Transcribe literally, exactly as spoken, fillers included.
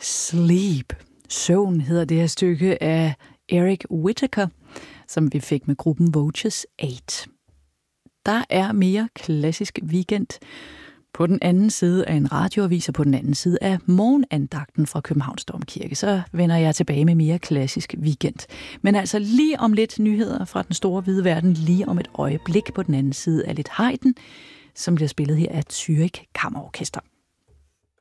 Sleep. Søvn hedder det her stykke af Eric Whitacre, som vi fik med gruppen Vultures otte. Der er mere klassisk weekend på den anden side af en radioavis og på den anden side af morgenandagten fra Københavns Domkirke. Så vender jeg tilbage med mere klassisk weekend. Men altså lige om lidt nyheder fra den store hvide verden, lige om et øjeblik på den anden side af lidt Haydn, som bliver spillet her af Zürich Kammerorkester.